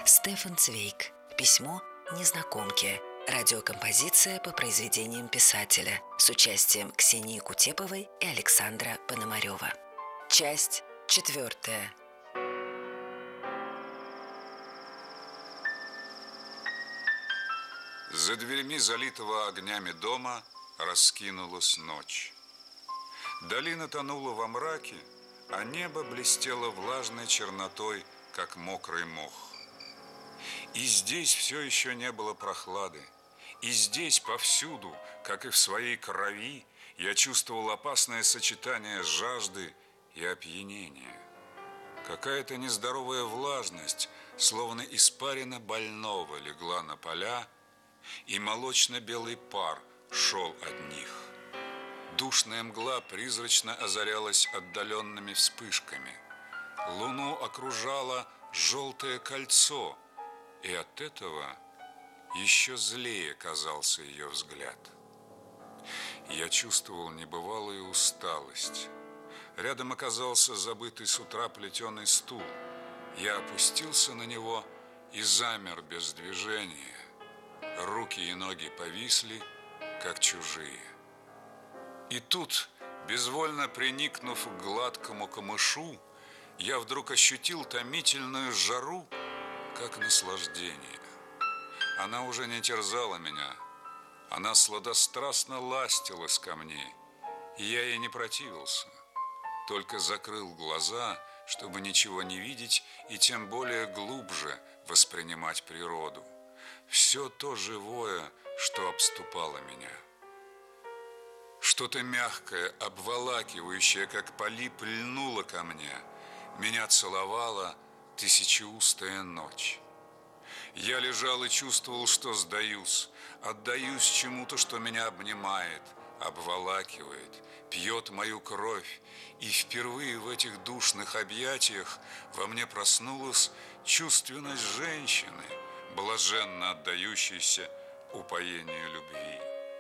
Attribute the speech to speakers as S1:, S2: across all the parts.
S1: Стефан Цвейг. Письмо незнакомке. Радиокомпозиция по произведениям писателя с участием Ксении Кутеповой и Александра Пономарева. Часть 4.
S2: За дверьми залитого огнями дома раскинулась ночь. Долина тонула во мраке, а небо блестело влажной чернотой, как мокрый мох. И здесь все еще не было прохлады. И здесь повсюду, как и в своей крови, я чувствовал опасное сочетание жажды и опьянения. Какая-то нездоровая влажность, словно испарина больного, легла на поля, и молочно-белый пар шел от них. Душная мгла призрачно озарялась отдаленными вспышками. Луну окружало желтое кольцо, и от этого еще злее казался ее взгляд. Я чувствовал небывалую усталость. Рядом оказался забытый с утра плетеный стул. Я опустился на него и замер без движения. Руки и ноги повисли, как чужие. И тут, безвольно приникнув к гладкому камышу, я вдруг ощутил томительную жару, как наслаждение. Она уже не терзала меня. Она сладострастно ластилась ко мне, и я ей не противился. Только закрыл глаза, чтобы ничего не видеть и тем более глубже воспринимать природу. Все то живое, что обступало меня. Что-то мягкое, обволакивающее, как полип, льнуло ко мне. Меня целовала тысячеустая ночь. Я лежал и чувствовал, что сдаюсь, отдаюсь чему-то, что меня обнимает, обволакивает, пьет мою кровь. И впервые в этих душных объятиях во мне проснулась чувственность женщины, блаженно отдающейся упоению любви.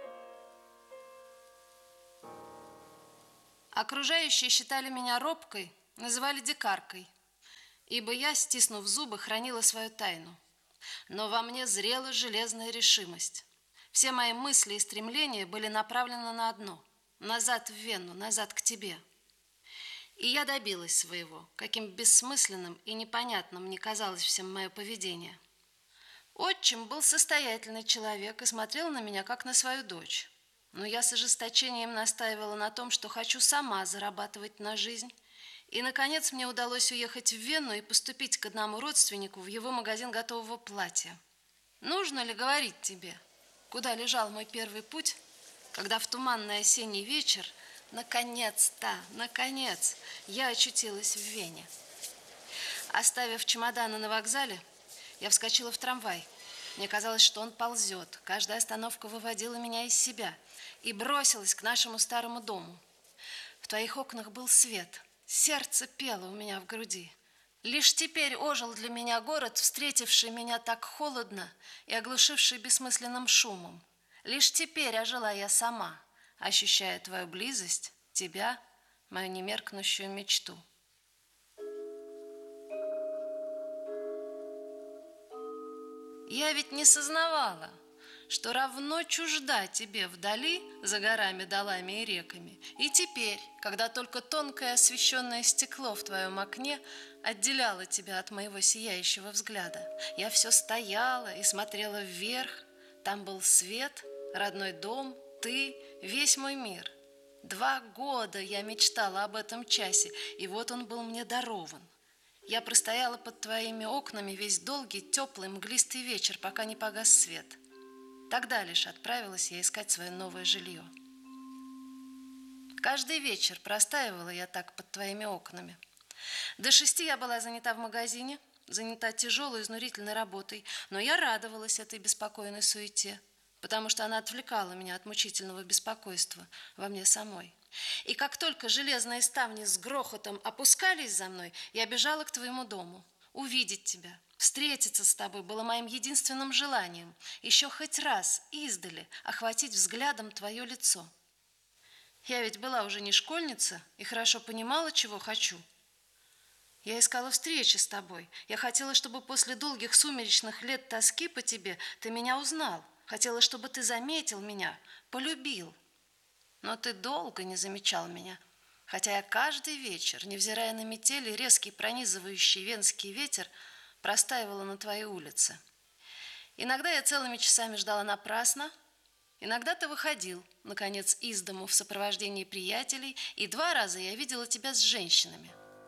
S3: Окружающие считали меня робкой, называли дикаркой, ибо я, стиснув зубы, хранила свою тайну. Но во мне зрела железная решимость. Все мои мысли и стремления были направлены на одно – назад в Вену, назад к тебе. И я добилась своего, каким бессмысленным и непонятным мне казалось всем мое поведение. Отчим был состоятельный человек и смотрел на меня, как на свою дочь. Но я с ожесточением настаивала на том, что хочу сама зарабатывать на жизнь. И, наконец, мне удалось уехать в Вену и поступить к одному родственнику в его магазин готового платья. Нужно ли говорить тебе, куда лежал мой первый путь, когда в туманный осенний вечер, наконец, я очутилась в Вене? Оставив чемоданы на вокзале, я вскочила в трамвай. Мне казалось, что он ползет. Каждая остановка выводила меня из себя. И бросилась к нашему старому дому. В твоих окнах был свет. Сердце пело у меня в груди. Лишь теперь ожил для меня город, встретивший меня так холодно и оглушивший бессмысленным шумом. Лишь теперь ожила я сама, ощущая твою близость, тебя, мою немеркнущую мечту. Я ведь не сознавала, что равно чужда тебе вдали, за горами, долами и реками. И теперь, когда только тонкое освещенное стекло в твоем окне отделяло тебя от моего сияющего взгляда, я все стояла и смотрела вверх. Там был свет, родной дом, ты, весь мой мир. 2 года я мечтала об этом часе, и вот он был мне дарован. Я простояла под твоими окнами весь долгий, теплый, мглистый вечер, пока не погас свет. Тогда лишь отправилась я искать свое новое жилье. Каждый вечер простаивала я так под твоими окнами. До 6 я была занята в магазине, занята тяжелой, изнурительной работой, но я радовалась этой беспокойной суете, потому что она отвлекала меня от мучительного беспокойства во мне самой. И как только железные ставни с грохотом опускались за мной, я бежала к твоему дому. Увидеть тебя, встретиться с тобой было моим единственным желанием. Еще хоть раз издали охватить взглядом твое лицо. Я ведь была уже не школьница и хорошо понимала, чего хочу. Я искала встречи с тобой. Я хотела, чтобы после долгих сумеречных лет тоски по тебе ты меня узнал. Хотела, чтобы ты заметил меня, полюбил. Но ты долго не замечал меня, хотя я каждый вечер, невзирая на метели, резкий пронизывающий венский ветер, простаивала на твоей улице. Иногда я целыми часами ждала напрасно, иногда ты выходил, наконец, из дому в сопровождении приятелей, и 2 раза я видела тебя с женщинами.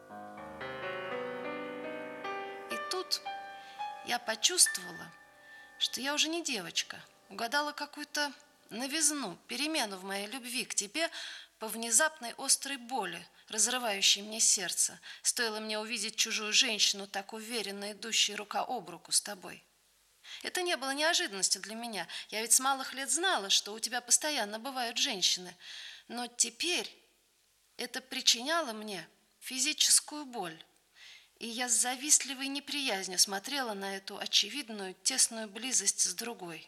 S3: И тут я почувствовала, что я уже не девочка, угадала какую-то новизну, перемену в моей любви к тебе по внезапной острой боли, разрывающей мне сердце. Стоило мне увидеть чужую женщину, так уверенно идущей рука об руку с тобой. Это не было неожиданностью для меня. Я ведь с малых лет знала, что у тебя постоянно бывают женщины. Но теперь это причиняло мне физическую боль. И я с завистливой неприязнью смотрела на эту очевидную тесную близость с другой.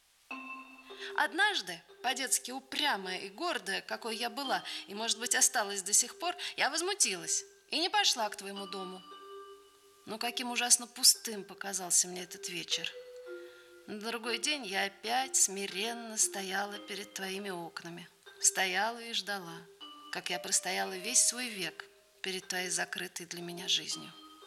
S3: Однажды, по-детски упрямая и гордая, какой я была, и, может быть, осталась до сих пор, я возмутилась и не пошла к твоему дому. Но каким ужасно пустым показался мне этот вечер. На другой день я опять смиренно стояла перед твоими окнами. Стояла и ждала, как я простояла весь свой век перед твоей закрытой для меня жизнью.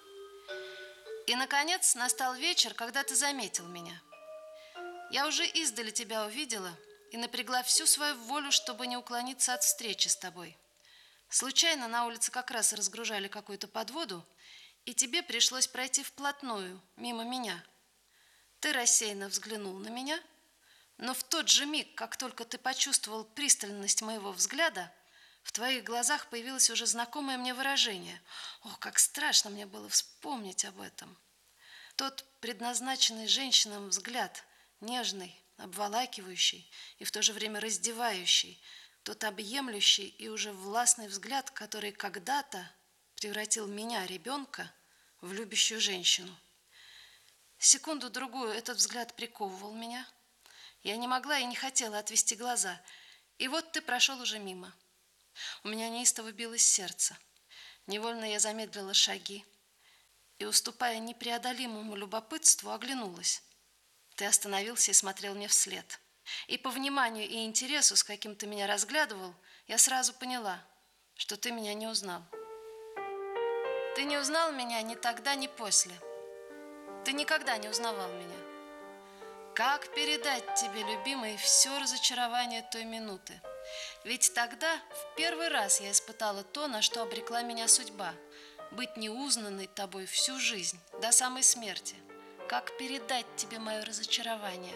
S3: И, наконец, настал вечер, когда ты заметил меня. Я уже издали тебя увидела и напрягла всю свою волю, чтобы не уклониться от встречи с тобой. Случайно на улице как раз разгружали какую-то подводу, и тебе пришлось пройти вплотную, мимо меня. Ты рассеянно взглянул на меня, но в тот же миг, как только ты почувствовал пристальность моего взгляда, в твоих глазах появилось уже знакомое мне выражение. Ох, как страшно мне было вспомнить об этом. Тот предназначенный женщинам взгляд, нежный, обволакивающий и в то же время раздевающий, тот объемлющий и уже властный взгляд, который когда-то превратил меня, ребенка, в любящую женщину. Секунду-другую этот взгляд приковывал меня. Я не могла и не хотела отвести глаза. И вот ты прошел уже мимо. У меня неистово билось сердце. Невольно я замедлила шаги и, уступая непреодолимому любопытству, оглянулась. Ты остановился и смотрел мне вслед. И по вниманию и интересу, с каким ты меня разглядывал, я сразу поняла, что ты меня не узнал. Ты не узнал меня ни тогда, ни после. Ты никогда не узнавал меня. Как передать тебе, любимый, все разочарование той минуты? Ведь тогда в первый раз я испытала то, на что обрекла меня судьба – быть неузнанной тобой всю жизнь, до самой смерти. Как передать тебе мое разочарование?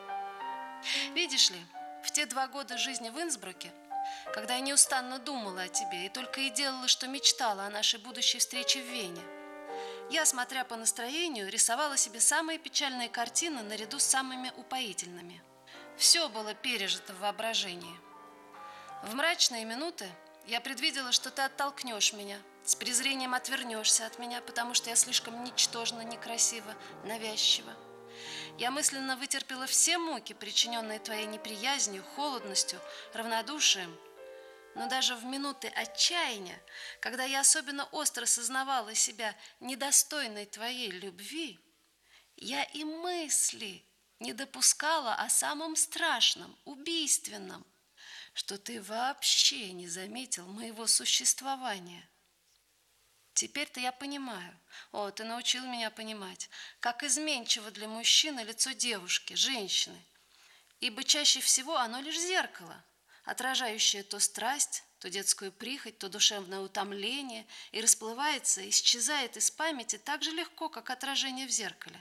S3: Видишь ли, в те 2 года жизни в Инсбруке, когда я неустанно думала о тебе и только и делала, что мечтала о нашей будущей встрече в Вене, я, смотря по настроению, рисовала себе самые печальные картины наряду с самыми упоительными. Все было пережито в воображении. В мрачные минуты я предвидела, что ты оттолкнешь меня, с презрением отвернешься от меня, потому что я слишком ничтожна, некрасива, навязчива. Я мысленно вытерпела все муки, причиненные твоей неприязнью, холодностью, равнодушием. Но даже в минуты отчаяния, когда я особенно остро сознавала себя недостойной твоей любви, я и мысли не допускала о самом страшном, убийственном, что ты вообще не заметил моего существования. Теперь-то я понимаю, ты научил меня понимать, как изменчиво для мужчины лицо девушки, женщины, ибо чаще всего оно лишь зеркало, отражающее то страсть, то детскую прихоть, то душевное утомление, и расплывается, исчезает из памяти так же легко, как отражение в зеркале.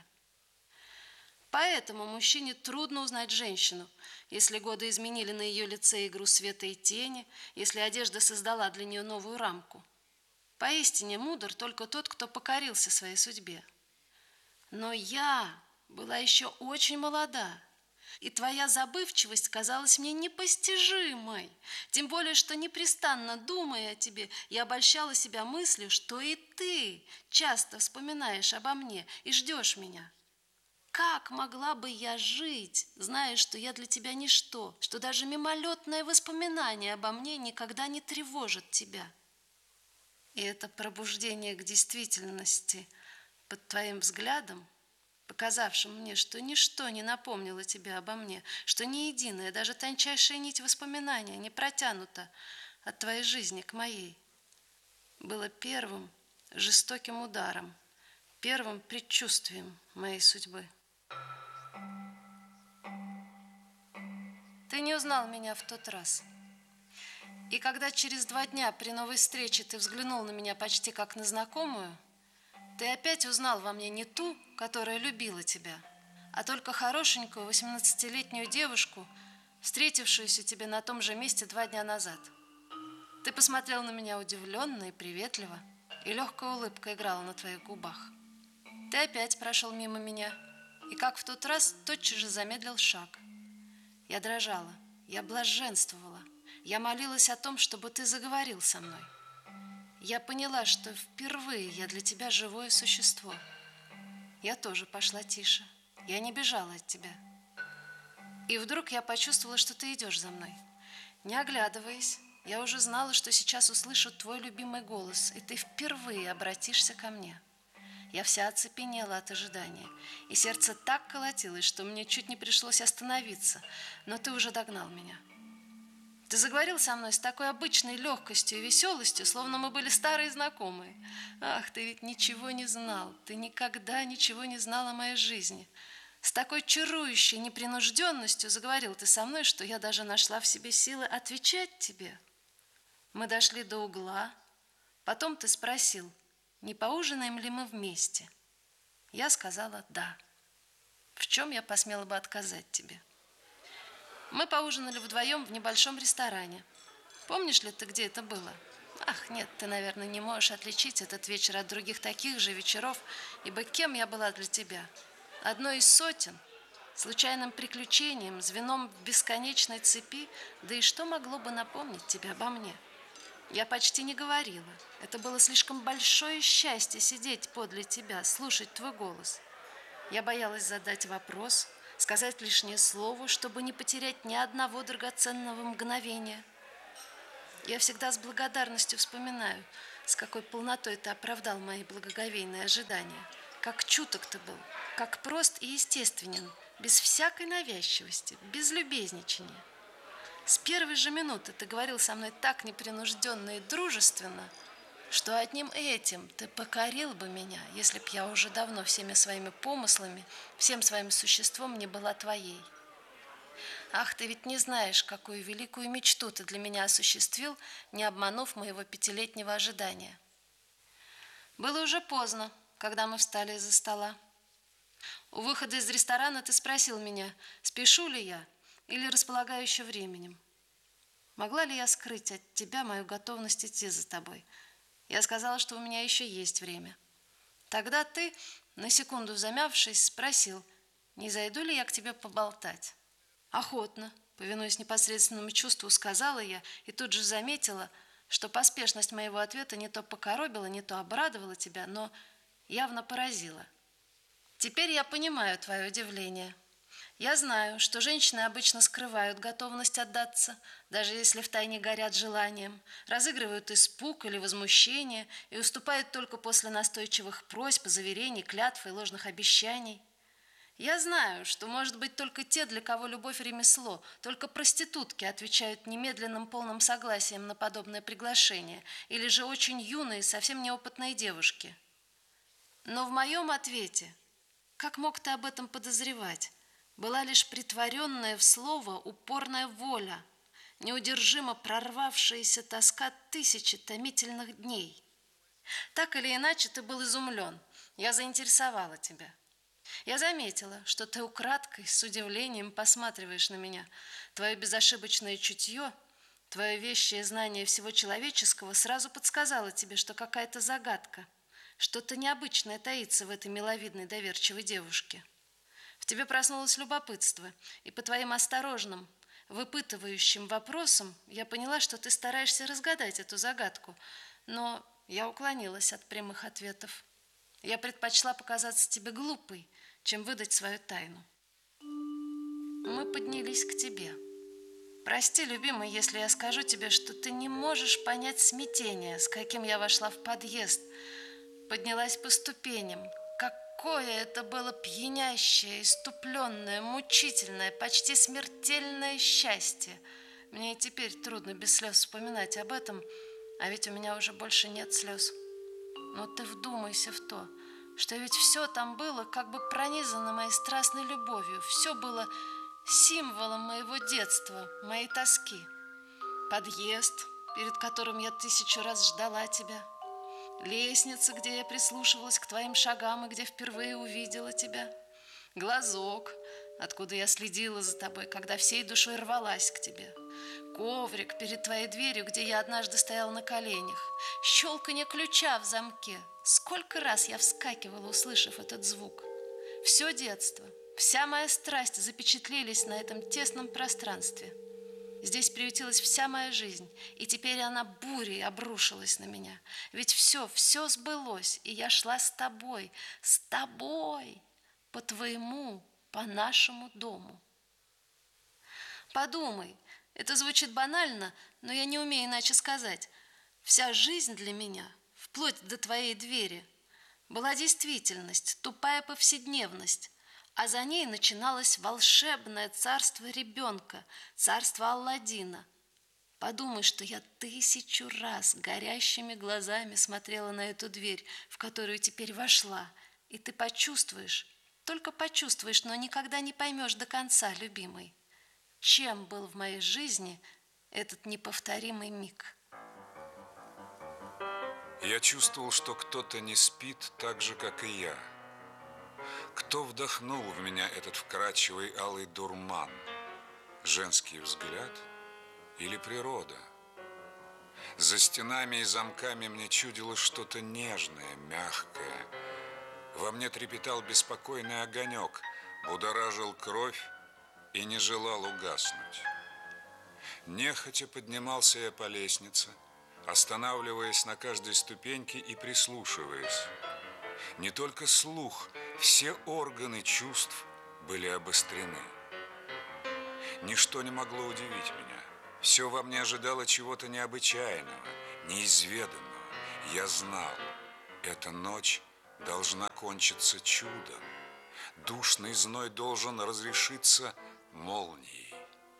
S3: Поэтому мужчине трудно узнать женщину, если годы изменили на ее лице игру света и тени, если одежда создала для нее новую рамку. Поистине мудр только тот, кто покорился своей судьбе. Но я была еще очень молода, и твоя забывчивость казалась мне непостижимой, тем более, что непрестанно думая о тебе, я обольщала себя мыслью, что и ты часто вспоминаешь обо мне и ждешь меня. Как могла бы я жить, зная, что я для тебя ничто, что даже мимолетное воспоминание обо мне никогда не тревожит тебя? И это пробуждение к действительности под твоим взглядом, показавшим мне, что ничто не напомнило тебе обо мне, что ни единая, даже тончайшая нить воспоминания не протянута от твоей жизни к моей, было первым жестоким ударом, первым предчувствием моей судьбы. Ты не узнал меня в тот раз. И когда через 2 дня при новой встрече ты взглянул на меня почти как на знакомую, ты опять узнал во мне не ту, которая любила тебя, а только хорошенькую 18-летнюю девушку, встретившуюся тебе на том же месте 2 дня назад. Ты посмотрел на меня удивленно и приветливо, и легкая улыбка играла на твоих губах. Ты опять прошел мимо меня, и, как в тот раз, тотчас же замедлил шаг. Я дрожала, я блаженствовала, я молилась о том, чтобы ты заговорил со мной. Я поняла, что впервые я для тебя живое существо. Я тоже пошла тише, я не бежала от тебя. И вдруг я почувствовала, что ты идешь за мной. Не оглядываясь, я уже знала, что сейчас услышу твой любимый голос, и ты впервые обратишься ко мне. Я вся оцепенела от ожидания, и сердце так колотилось, что мне чуть не пришлось остановиться, но ты уже догнал меня. Ты заговорил со мной с такой обычной легкостью и веселостью, словно мы были старые знакомые. Ах, ты ведь ничего не знал, ты никогда ничего не знал о моей жизни. С такой чарующей непринужденностью заговорил ты со мной, что я даже нашла в себе силы отвечать тебе. Мы дошли до угла, потом ты спросил, не поужинаем ли мы вместе? Я сказала «да». В чем я посмела бы отказать тебе? Мы поужинали вдвоем в небольшом ресторане. Помнишь ли ты, где это было? Ах, нет, ты, наверное, не можешь отличить этот вечер от других таких же вечеров, ибо кем я была для тебя? Одной из сотен, случайным приключением, звеном в бесконечной цепи, да и что могло бы напомнить тебе обо мне? Я почти не говорила. Это было слишком большое счастье сидеть подле тебя, слушать твой голос. Я боялась задать вопрос, сказать лишнее слово, чтобы не потерять ни одного драгоценного мгновения. Я всегда с благодарностью вспоминаю, с какой полнотой ты оправдал мои благоговейные ожидания, как чуток ты был, как прост и естественен, без всякой навязчивости, без любезничания. С первой же минуты ты говорил со мной так непринужденно и дружественно, что одним этим ты покорил бы меня, если б я уже давно всеми своими помыслами, всем своим существом не была твоей. Ах, ты ведь не знаешь, какую великую мечту ты для меня осуществил, не обманув моего 5-летнего ожидания. Было уже поздно, когда мы встали из-за стола. У выхода из ресторана ты спросил меня, спешу ли я или располагаю еще временем. Могла ли я скрыть от тебя мою готовность идти за тобой? Я сказала, что у меня еще есть время. Тогда ты, на секунду замявшись, спросил, не зайду ли я к тебе поболтать. Охотно, повинуясь непосредственному чувству, сказала я и тут же заметила, что поспешность моего ответа не то покоробила, не то обрадовала тебя, но явно поразила. Теперь я понимаю твое удивление. Я знаю, что женщины обычно скрывают готовность отдаться, даже если втайне горят желанием, разыгрывают испуг или возмущение и уступают только после настойчивых просьб, заверений, клятв и ложных обещаний. Я знаю, что, может быть, только те, для кого любовь – ремесло, только проститутки отвечают немедленным полным согласием на подобное приглашение, или же очень юные, совсем неопытные девушки. Но в моем ответе, как мог ты об этом подозревать, была лишь притворенная в слово упорная воля, неудержимо прорвавшаяся тоска 1000 томительных дней. Так или иначе, ты был изумлен, я заинтересовала тебя. Я заметила, что ты украдкой, с удивлением посматриваешь на меня. Твое безошибочное чутье, твое вещее знание всего человеческого сразу подсказало тебе, что какая-то загадка, что-то необычное таится в этой миловидной доверчивой девушке. В тебе проснулось любопытство, и по твоим осторожным, выпытывающим вопросам я поняла, что ты стараешься разгадать эту загадку, но я уклонилась от прямых ответов. Я предпочла показаться тебе глупой, чем выдать свою тайну. Мы поднялись к тебе. Прости, любимый, если я скажу тебе, что ты не можешь понять смятение, с каким я вошла в подъезд, поднялась по ступеням. Какое это было пьянящее, иступленное, мучительное, почти смертельное счастье. Мне и теперь трудно без слез вспоминать об этом, а ведь у меня уже больше нет слез. Но ты вдумайся в то, что ведь все там было как бы пронизано моей страстной любовью. Все было символом моего детства, моей тоски. Подъезд, перед которым я 1000 раз ждала тебя. Лестница, где я прислушивалась к твоим шагам и где впервые увидела тебя. Глазок, откуда я следила за тобой, когда всей душой рвалась к тебе. Коврик перед твоей дверью, где я однажды стояла на коленях. Щелканье ключа в замке. Сколько раз я вскакивала, услышав этот звук. Все детство, вся моя страсть запечатлелись на этом тесном пространстве. Здесь приютилась вся моя жизнь, и теперь она бурей обрушилась на меня. Ведь все сбылось, и я шла с тобой, по твоему, по нашему дому. Подумай, это звучит банально, но я не умею иначе сказать. Вся жизнь для меня, вплоть до твоей двери, была действительность, тупая повседневность, а за ней начиналось волшебное царство ребенка, царство Алладина. Подумай, что я 1000 раз горящими глазами смотрела на эту дверь, в которую теперь вошла, и ты почувствуешь, только почувствуешь, но никогда не поймешь до конца, любимый, чем был в моей жизни этот неповторимый миг.
S2: Я чувствовал, что кто-то не спит так же, как и я. Кто вдохнул в меня этот вкрадчивый алый дурман? Женский взгляд или природа? За стенами и замками мне чудилось что-то нежное, мягкое. Во мне трепетал беспокойный огонек, будоражил кровь и не желал угаснуть. Нехотя поднимался я по лестнице, останавливаясь на каждой ступеньке и прислушиваясь. Не только слух, все органы чувств были обострены. Ничто не могло удивить меня. Все во мне ожидало чего-то необычайного, неизведанного. Я знал, эта ночь должна кончиться чудом. Душный зной должен разрешиться молнией.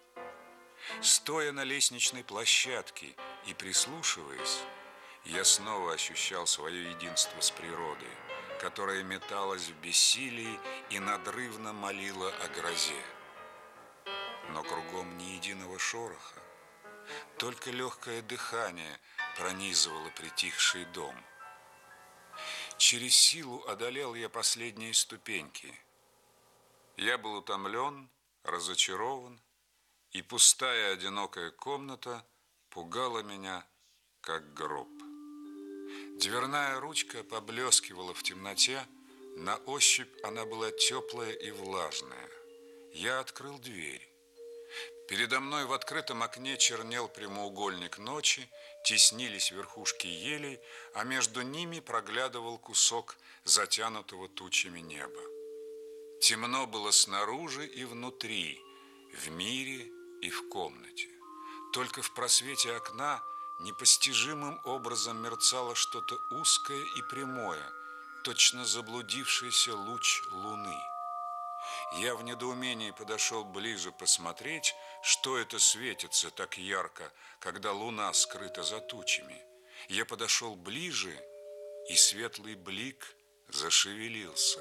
S2: Стоя на лестничной площадке и прислушиваясь, я снова ощущал свое единство с природой, которая металась в бессилии и надрывно молила о грозе. Но кругом ни единого шороха, только легкое дыхание пронизывало притихший дом. Через силу одолел я последние ступеньки. Я был утомлен, разочарован, и пустая одинокая комната пугала меня, как гроб. Дверная ручка поблескивала в темноте, на ощупь она была теплая и влажная. Я открыл дверь. Передо мной в открытом окне чернел прямоугольник ночи, теснились верхушки елей, а между ними проглядывал кусок затянутого тучами неба. Темно было снаружи и внутри, в мире и в комнате. Только в просвете окна непостижимым образом мерцало что-то узкое и прямое, точно заблудившийся луч луны. Я в недоумении подошел ближе посмотреть, что это светится так ярко, когда луна скрыта за тучами. Я подошел ближе, и светлый блик зашевелился.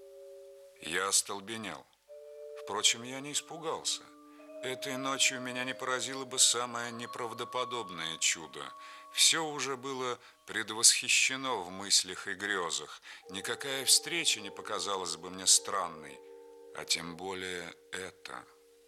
S2: Я остолбенел. Впрочем, я не испугался. Этой ночью меня не поразило бы самое неправдоподобное чудо. Все уже было предвосхищено в мыслях и грезах. Никакая встреча не показалась бы мне странной, а тем более это.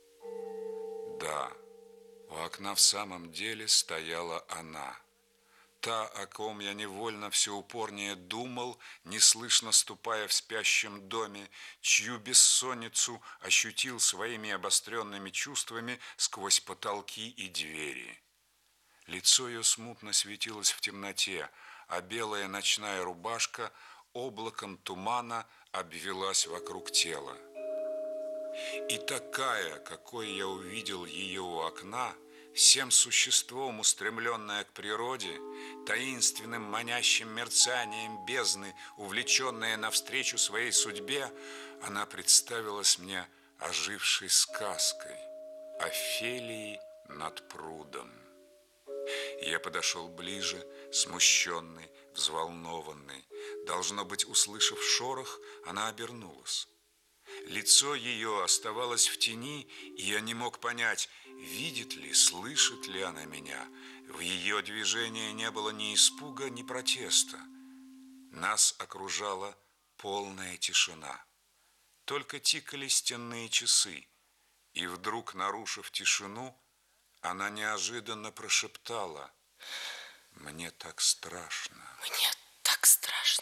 S2: Да, у окна в самом деле стояла она. Та, о ком я невольно все упорнее думал, неслышно ступая в спящем доме, чью бессонницу ощутил своими обостренными чувствами сквозь потолки и двери. Лицо ее смутно светилось в темноте, а белая ночная рубашка облаком тумана обвелась вокруг тела. И такая, какой я увидел ее у окна, всем существом устремленная к природе, таинственным манящим мерцанием бездны, увлеченная навстречу своей судьбе, она представилась мне ожившей сказкой, Офелией над прудом. Я подошел ближе, смущенный, взволнованный. Должно быть, услышав шорох, она обернулась. Лицо ее оставалось в тени, и я не мог понять, видит ли, слышит ли она меня. В ее движении не было ни испуга, ни протеста. Нас окружала полная тишина. Только тикали стенные часы, и вдруг, нарушив тишину, она неожиданно прошептала: «Мне так страшно».
S1: Мне так страшно.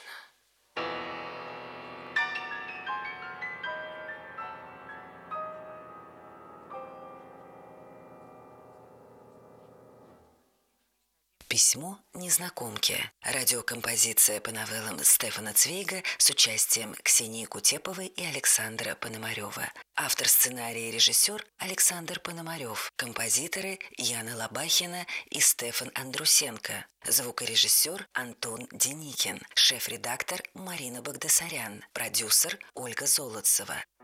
S1: Письмо незнакомке. Радиокомпозиция по новеллам Стефана Цвейга с участием Ксении Кутеповой и Александра Пономарева. Автор сценария и режиссер Александр Пономарев. Композиторы Яна Лобахина и Стефан Андрусенко. Звукорежиссер Антон Деникин. Шеф-редактор Марина Багдасарян. Продюсер Ольга Золотцева.